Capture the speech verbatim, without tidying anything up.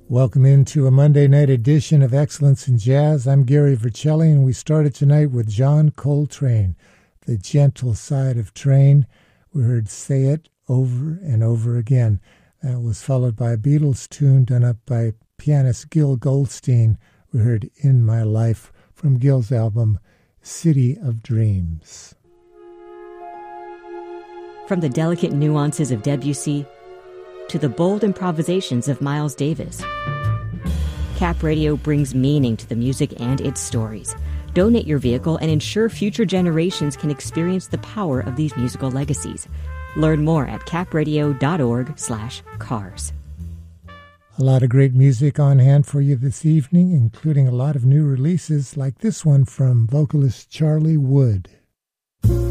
Welcome into a Monday night edition of Excellence in Jazz. I'm Gary Vercelli, and we started tonight with John Coltrane, The Gentle Side of Train. We heard Say It over and over again. That was followed by a Beatles tune done up by pianist Gil Goldstein. We heard In My Life from Gil's album City of Dreams. From the delicate nuances of Debussy to the bold improvisations of Miles Davis, Cap Radio brings meaning to the music and its stories. Donate your vehicle and ensure future generations can experience the power of these musical legacies. Learn more at capradio.org slash cars. A lot of great music on hand for you this evening, including a lot of new releases like this one from vocalist Charlie Wood.